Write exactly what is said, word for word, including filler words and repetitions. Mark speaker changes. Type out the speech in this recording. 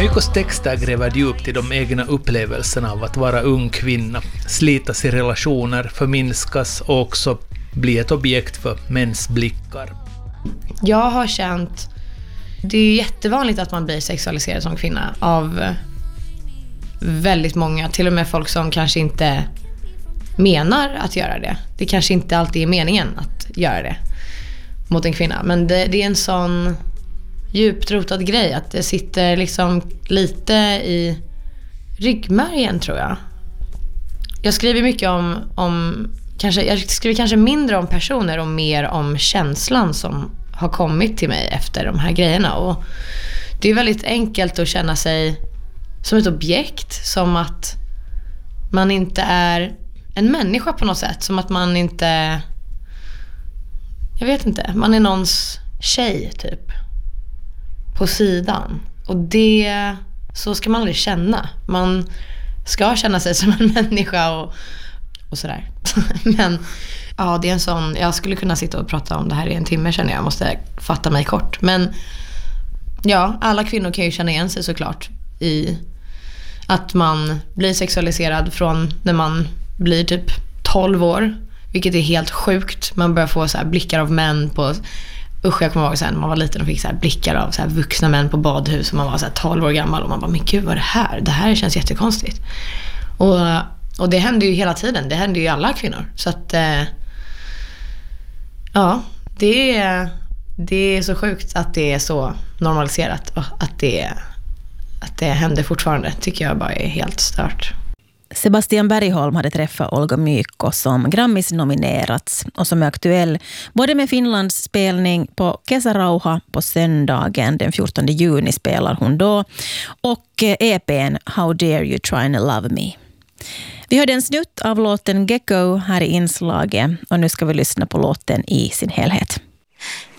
Speaker 1: Mykos texter gräver djupt i de egna upplevelserna av att vara ung kvinna, slitas i relationer, förminskas och också bli ett objekt för mäns blickar.
Speaker 2: Jag har känt, det är jättevanligt att man blir sexualiserad som kvinna av väldigt många, till och med folk som kanske inte menar att göra det. Det kanske inte alltid är meningen att göra det mot en kvinna, men det, det är en sån djupt rotad grej att det sitter liksom lite i ryggmärgen, tror jag. Jag skriver mycket om, om kanske, jag skriver kanske mindre om personer och mer om känslan som har kommit till mig efter de här grejerna. Och det är väldigt enkelt att känna sig som ett objekt, som att man inte är en människa på något sätt, som att man inte, jag vet inte, man är någons tjej typ på sidan. Och det, så ska man aldrig känna. Man ska känna sig som en människa och, och sådär. Men ja, det är en sån, jag skulle kunna sitta och prata om det här i en timme, känner jag. Jag måste fatta mig kort. Men ja, alla kvinnor kan ju känna igen sig såklart i att man blir sexualiserad från när man blir typ tolv år, vilket är helt sjukt. Man börjar få så här blickar av män på, usch, jag kommer ihåg sen när man var liten och fick så här blickar av så här vuxna män på badhus och man var så här tolv år gammal och man bara, men gud, vad är det här? Det här känns jättekonstigt. Och, och det händer ju hela tiden, det händer ju alla kvinnor. Så att eh, ja, det är, det är så sjukt att det är så normaliserat och att det, att det händer fortfarande, tycker jag bara är helt stört.
Speaker 3: Sebastian Bergholm hade träffat Olga Mykos som Grammis nominerats och som är aktuell både med Finlands spelning på Kesärauha på söndagen den fjortonde juni spelar hon då, och E P:n How Dare You Try to Love Me. Vi hörde en snutt av låten Gecko här i inslaget och nu ska vi lyssna på låten i sin helhet.